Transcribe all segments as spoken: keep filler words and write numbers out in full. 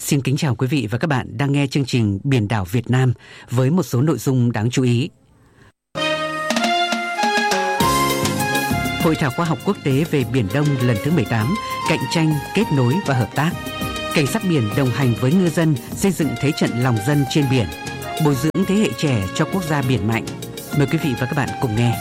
Xin kính chào quý vị và các bạn đang nghe chương trình Biển đảo Việt Nam với một số nội dung đáng chú ý. Hội thảo khoa học quốc tế về Biển Đông lần thứ mười tám, cạnh tranh, kết nối và hợp tác. Cảnh sát biển đồng hành với ngư dân xây dựng thế trận lòng dân trên biển, bồi dưỡng thế hệ trẻ cho quốc gia biển mạnh. Mời quý vị và các bạn cùng nghe.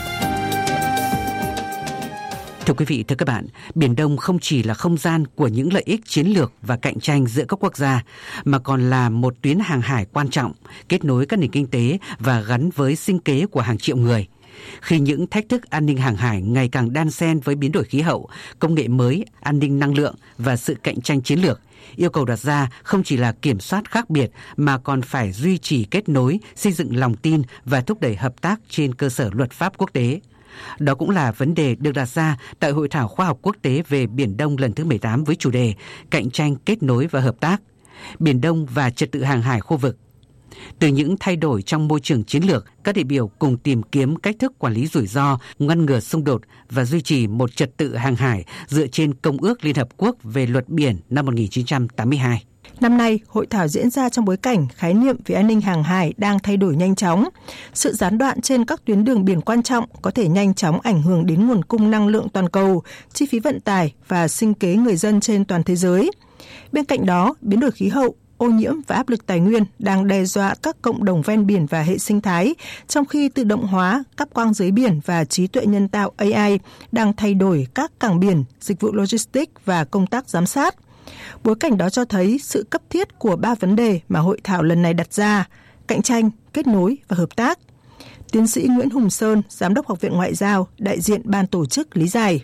Thưa quý vị, thưa các bạn, Biển Đông không chỉ là không gian của những lợi ích chiến lược và cạnh tranh giữa các quốc gia, mà còn là một tuyến hàng hải quan trọng, kết nối các nền kinh tế và gắn với sinh kế của hàng triệu người. Khi những thách thức an ninh hàng hải ngày càng đan xen với biến đổi khí hậu, công nghệ mới, an ninh năng lượng và sự cạnh tranh chiến lược, yêu cầu đặt ra không chỉ là kiểm soát khác biệt mà còn phải duy trì kết nối, xây dựng lòng tin và thúc đẩy hợp tác trên cơ sở luật pháp quốc tế. Đó cũng là vấn đề được đặt ra tại Hội thảo khoa học quốc tế về Biển Đông lần thứ mười tám với chủ đề Cạnh tranh, kết nối và hợp tác, Biển Đông và trật tự hàng hải khu vực. Từ những thay đổi trong môi trường chiến lược, các đại biểu cùng tìm kiếm cách thức quản lý rủi ro, ngăn ngừa xung đột và duy trì một trật tự hàng hải dựa trên Công ước Liên Hợp Quốc về luật biển năm một nghìn chín trăm tám mươi hai. Năm nay, hội thảo diễn ra trong bối cảnh khái niệm về an ninh hàng hải đang thay đổi nhanh chóng. Sự gián đoạn trên các tuyến đường biển quan trọng có thể nhanh chóng ảnh hưởng đến nguồn cung năng lượng toàn cầu, chi phí vận tải và sinh kế người dân trên toàn thế giới. Bên cạnh đó, biến đổi khí hậu, ô nhiễm và áp lực tài nguyên đang đe dọa các cộng đồng ven biển và hệ sinh thái, trong khi tự động hóa, cáp quang dưới biển và trí tuệ nhân tạo A I đang thay đổi các cảng biển, dịch vụ logistics và công tác giám sát. Bối cảnh đó cho thấy sự cấp thiết của ba vấn đề mà hội thảo lần này đặt ra: cạnh tranh, kết nối và hợp tác. Tiến sĩ Nguyễn Hùng Sơn, Giám đốc Học viện Ngoại giao, đại diện ban tổ chức lý giải.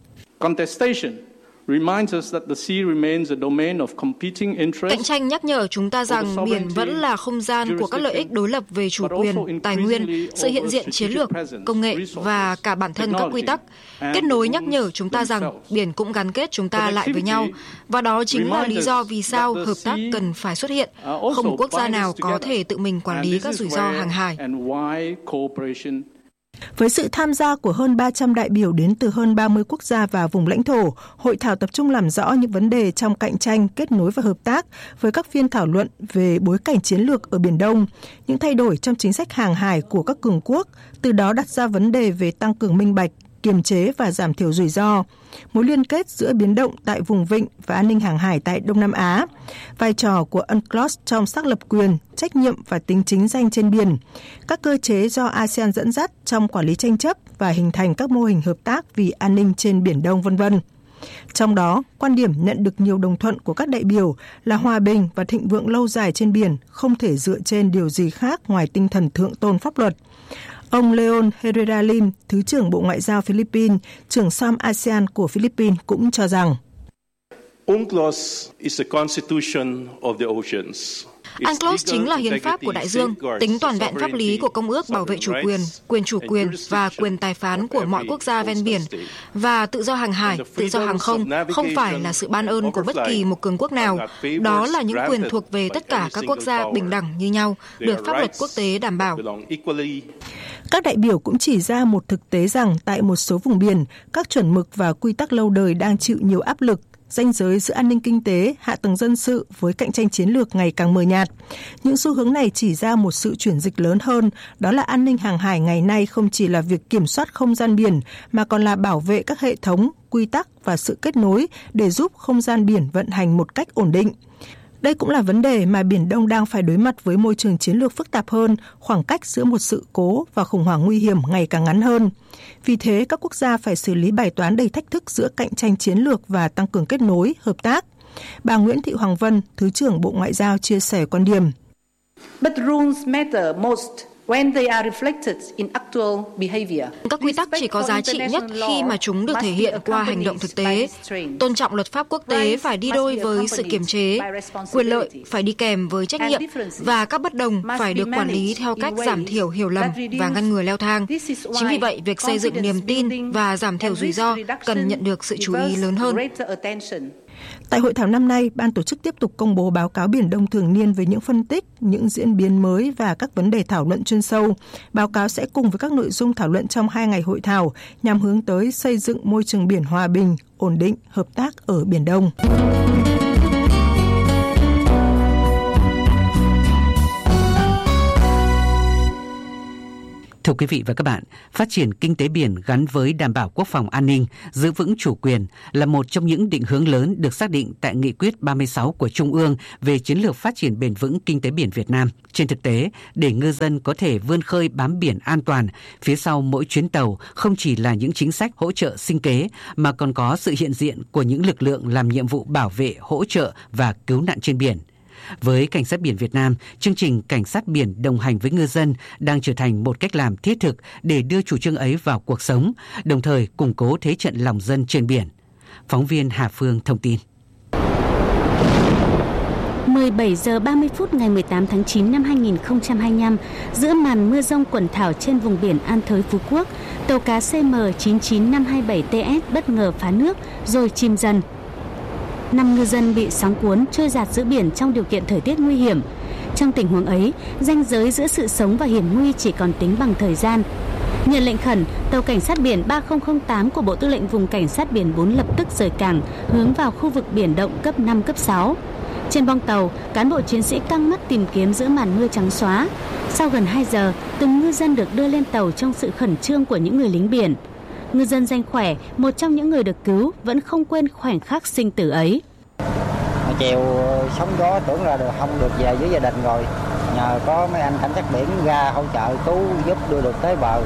Cạnh tranh nhắc nhở chúng ta rằng biển vẫn là không gian của các lợi ích đối lập về chủ quyền, tài nguyên, sự hiện diện chiến lược, công nghệ và cả bản thân các quy tắc. Kết nối nhắc nhở chúng ta rằng biển cũng gắn kết chúng ta lại với nhau, và đó chính là lý do vì sao hợp tác cần phải xuất hiện. Không một quốc gia nào có thể tự mình quản lý các rủi ro hàng hải. Với sự tham gia của hơn ba trăm đại biểu đến từ hơn ba mươi quốc gia và vùng lãnh thổ, hội thảo tập trung làm rõ những vấn đề trong cạnh tranh, kết nối và hợp tác với các phiên thảo luận về bối cảnh chiến lược ở Biển Đông, những thay đổi trong chính sách hàng hải của các cường quốc, từ đó đặt ra vấn đề về tăng cường minh bạch, kiềm chế và giảm thiểu rủi ro, mối liên kết giữa biến động tại vùng vịnh và an ninh hàng hải tại Đông Nam Á, vai trò của UNCLOS trong xác lập quyền, trách nhiệm và tính chính danh trên biển, các cơ chế do a sê an dẫn dắt trong quản lý tranh chấp và hình thành các mô hình hợp tác vì an ninh trên Biển Đông, vân vân. Trong đó, quan điểm nhận được nhiều đồng thuận của các đại biểu là hòa bình và thịnh vượng lâu dài trên biển không thể dựa trên điều gì khác ngoài tinh thần thượng tôn pháp luật. Ông Leon Herrera Lim, Thứ trưởng Bộ Ngoại giao Philippines, trưởng som a sê an của Philippines cũng cho rằng UNCLOS is the constitution of the oceans. UNCLOS chính là hiến pháp của đại dương, tính toàn vẹn pháp lý của Công ước bảo vệ chủ quyền, quyền chủ quyền và quyền tài phán của mọi quốc gia ven biển, và tự do hàng hải, tự do hàng không không phải là sự ban ơn của bất kỳ một cường quốc nào. Đó là những quyền thuộc về tất cả các quốc gia bình đẳng như nhau, được pháp luật quốc tế đảm bảo. Các đại biểu cũng chỉ ra một thực tế rằng tại một số vùng biển, các chuẩn mực và quy tắc lâu đời đang chịu nhiều áp lực. Ranh giới giữa an ninh kinh tế, hạ tầng dân sự với cạnh tranh chiến lược ngày càng mờ nhạt. Những xu hướng này chỉ ra một sự chuyển dịch lớn hơn, đó là an ninh hàng hải ngày nay không chỉ là việc kiểm soát không gian biển, mà còn là bảo vệ các hệ thống, quy tắc và sự kết nối để giúp không gian biển vận hành một cách ổn định. Đây cũng là vấn đề mà Biển Đông đang phải đối mặt với môi trường chiến lược phức tạp hơn, khoảng cách giữa một sự cố và khủng hoảng nguy hiểm ngày càng ngắn hơn. Vì thế, các quốc gia phải xử lý bài toán đầy thách thức giữa cạnh tranh chiến lược và tăng cường kết nối, hợp tác. Bà Nguyễn Thị Hoàng Vân, Thứ trưởng Bộ Ngoại giao chia sẻ quan điểm. But rules matter most when they are reflected in actual behavior. Các quy tắc chỉ có giá trị nhất khi mà chúng được thể hiện qua hành động thực tế. Tôn trọng luật pháp quốc tế phải đi đôi với sự kiềm chế, quyền lợi phải đi kèm với trách nhiệm, và các bất đồng phải được quản lý theo cách giảm thiểu hiểu lầm và ngăn ngừa leo thang. Chính vì vậy, việc xây dựng niềm tin và giảm thiểu rủi ro cần nhận được sự chú ý lớn hơn. Tại hội thảo năm nay, ban tổ chức tiếp tục công bố báo cáo Biển Đông thường niên với những phân tích, những diễn biến mới và các vấn đề thảo luận chuyên sâu. Báo cáo sẽ cùng với các nội dung thảo luận trong hai ngày hội thảo nhằm hướng tới xây dựng môi trường biển hòa bình, ổn định, hợp tác ở Biển Đông. Thưa quý vị và các bạn, phát triển kinh tế biển gắn với đảm bảo quốc phòng an ninh, giữ vững chủ quyền là một trong những định hướng lớn được xác định tại Nghị quyết ba mươi sáu của Trung ương về chiến lược phát triển bền vững kinh tế biển Việt Nam. Trên thực tế, để ngư dân có thể vươn khơi bám biển an toàn, phía sau mỗi chuyến tàu không chỉ là những chính sách hỗ trợ sinh kế, mà còn có sự hiện diện của những lực lượng làm nhiệm vụ bảo vệ, hỗ trợ và cứu nạn trên biển. Với Cảnh sát biển Việt Nam, chương trình Cảnh sát biển đồng hành với ngư dân đang trở thành một cách làm thiết thực để đưa chủ trương ấy vào cuộc sống, đồng thời củng cố thế trận lòng dân trên biển. Phóng viên Hà Phương thông tin. mười bảy giờ ba mươi phút ngày mười tám tháng chín năm hai nghìn không trăm hai mươi lăm, giữa màn mưa rông quần thảo trên vùng biển An Thới, Phú Quốc, tàu cá C M chín chín năm hai bảy T S bất ngờ phá nước rồi chìm dần. Năm ngư dân bị sóng cuốn trôi dạt giữa biển trong điều kiện thời tiết nguy hiểm. Trong tình huống ấy, ranh giới giữa sự sống và hiểm nguy chỉ còn tính bằng thời gian. Nhận lệnh khẩn, tàu cảnh sát biển ba không không tám của Bộ Tư lệnh Vùng Cảnh sát biển bốn lập tức rời cảng, hướng vào khu vực biển động cấp năm, cấp sáu. Trên bong tàu, cán bộ chiến sĩ căng mắt tìm kiếm giữa màn mưa trắng xóa. Sau gần hai giờ, từng ngư dân được đưa lên tàu trong sự khẩn trương của những người lính biển. Ngư dân Danh Khỏe, một trong những người được cứu, vẫn không quên khoảnh khắc sinh tử ấy. Chèo sóng gió tưởng là được, không được về với gia đình rồi. Nhờ có mấy anh cảnh sát biển ra hỗ trợ cứu giúp đưa được tới bờ.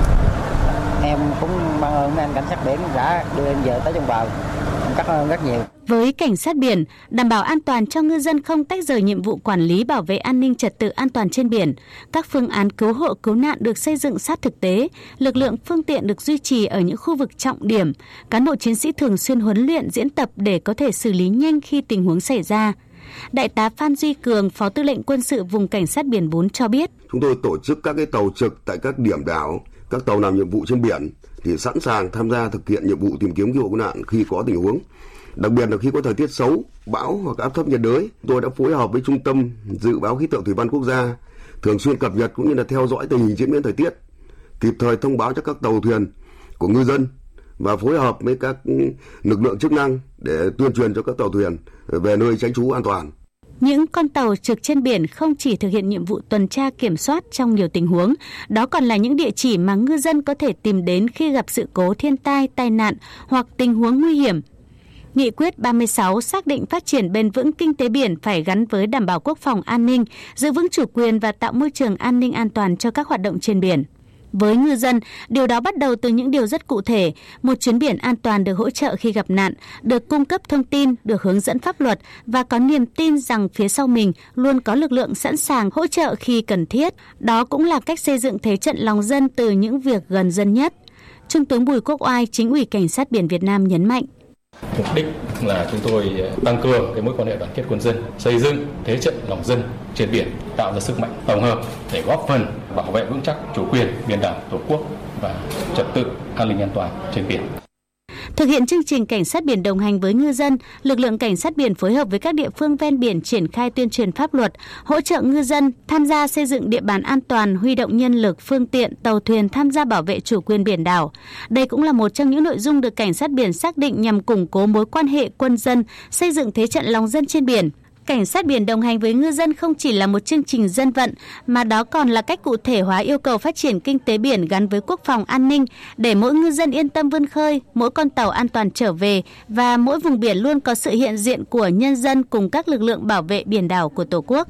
Em cũng mang ơn mấy anh cảnh sát biển đã đưa em về tới trong bờ. Em cảm ơn rất nhiều. Với cảnh sát biển, đảm bảo an toàn cho ngư dân không tách rời nhiệm vụ quản lý bảo vệ an ninh trật tự an toàn trên biển. Các phương án cứu hộ cứu nạn được xây dựng sát thực tế, lực lượng phương tiện được duy trì ở những khu vực trọng điểm. Cán bộ chiến sĩ thường xuyên huấn luyện diễn tập để có thể xử lý nhanh khi tình huống xảy ra. Đại tá Phan Duy Cường, Phó Tư lệnh Quân sự Vùng Cảnh sát biển bốn cho biết. Chúng tôi tổ chức các cái tàu trực tại các điểm đảo, các tàu làm nhiệm vụ trên biển thì sẵn sàng tham gia thực hiện nhiệm vụ tìm kiếm cứu hộ cứu nạn khi có tình huống. Đặc biệt là khi có thời tiết xấu, bão hoặc áp thấp nhiệt đới, tôi đã phối hợp với Trung tâm Dự báo Khí tượng Thủy văn Quốc gia, thường xuyên cập nhật cũng như là theo dõi tình hình diễn biến thời tiết, kịp thời thông báo cho các tàu thuyền của ngư dân và phối hợp với các lực lượng chức năng để tuyên truyền cho các tàu thuyền về nơi tránh trú an toàn. Những con tàu trực trên biển không chỉ thực hiện nhiệm vụ tuần tra kiểm soát trong nhiều tình huống, đó còn là những địa chỉ mà ngư dân có thể tìm đến khi gặp sự cố thiên tai, tai nạn hoặc tình huống nguy hiểm. Nghị quyết ba mươi sáu xác định phát triển bền vững kinh tế biển phải gắn với đảm bảo quốc phòng an ninh, giữ vững chủ quyền và tạo môi trường an ninh an toàn cho các hoạt động trên biển. Với ngư dân, điều đó bắt đầu từ những điều rất cụ thể. Một chuyến biển an toàn được hỗ trợ khi gặp nạn, được cung cấp thông tin, được hướng dẫn pháp luật và có niềm tin rằng phía sau mình luôn có lực lượng sẵn sàng hỗ trợ khi cần thiết. Đó cũng là cách xây dựng thế trận lòng dân từ những việc gần dân nhất. Trung tướng Bùi Quốc Oai, Chính ủy Cảnh sát biển Việt Nam nhấn mạnh. Mục đích là chúng tôi tăng cường cái mối quan hệ đoàn kết quân dân, xây dựng thế trận lòng dân trên biển, tạo ra sức mạnh tổng hợp để góp phần bảo vệ vững chắc chủ quyền biển đảo Tổ quốc và trật tự an ninh an toàn trên biển. Thực hiện chương trình Cảnh sát biển đồng hành với ngư dân, lực lượng Cảnh sát biển phối hợp với các địa phương ven biển triển khai tuyên truyền pháp luật, hỗ trợ ngư dân tham gia xây dựng địa bàn an toàn, huy động nhân lực, phương tiện, tàu thuyền tham gia bảo vệ chủ quyền biển đảo. Đây cũng là một trong những nội dung được Cảnh sát biển xác định nhằm củng cố mối quan hệ quân dân, xây dựng thế trận lòng dân trên biển. Cảnh sát biển đồng hành với ngư dân không chỉ là một chương trình dân vận, mà đó còn là cách cụ thể hóa yêu cầu phát triển kinh tế biển gắn với quốc phòng an ninh, để mỗi ngư dân yên tâm vươn khơi, mỗi con tàu an toàn trở về và mỗi vùng biển luôn có sự hiện diện của nhân dân cùng các lực lượng bảo vệ biển đảo của Tổ quốc.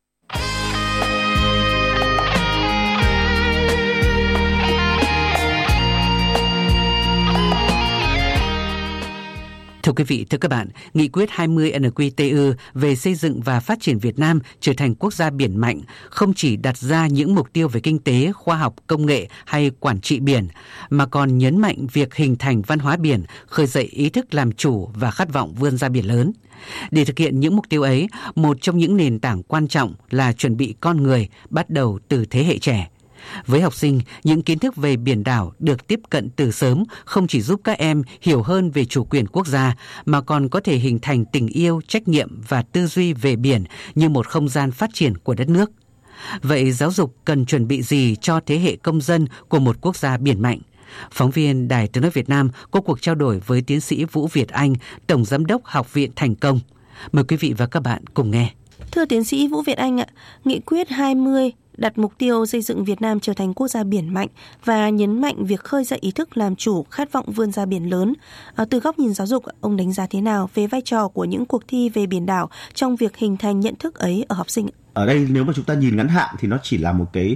Thưa quý vị, thưa các bạn, Nghị quyết hai mươi N Q T U về xây dựng và phát triển Việt Nam trở thành quốc gia biển mạnh không chỉ đặt ra những mục tiêu về kinh tế, khoa học, công nghệ hay quản trị biển, mà còn nhấn mạnh việc hình thành văn hóa biển, khơi dậy ý thức làm chủ và khát vọng vươn ra biển lớn. Để thực hiện những mục tiêu ấy, một trong những nền tảng quan trọng là chuẩn bị con người bắt đầu từ thế hệ trẻ. Với học sinh, những kiến thức về biển đảo được tiếp cận từ sớm không chỉ giúp các em hiểu hơn về chủ quyền quốc gia, mà còn có thể hình thành tình yêu, trách nhiệm và tư duy về biển như một không gian phát triển của đất nước. Vậy giáo dục cần chuẩn bị gì cho thế hệ công dân của một quốc gia biển mạnh? Phóng viên Đài Tiếng nói Việt Nam có cuộc trao đổi với tiến sĩ Vũ Việt Anh, Tổng Giám đốc Học viện Thành Công. Mời quý vị và các bạn cùng nghe. Thưa tiến sĩ Vũ Việt Anh ạ, Nghị quyết hai mươi đặt mục tiêu xây dựng Việt Nam trở thành quốc gia biển mạnh và nhấn mạnh việc khơi dậy ý thức làm chủ, khát vọng vươn ra biển lớn. À, từ góc nhìn giáo dục, ông đánh giá thế nào về vai trò của những cuộc thi về biển đảo trong việc hình thành nhận thức ấy ở học sinh? Ở đây nếu mà chúng ta nhìn ngắn hạn thì nó chỉ là một cái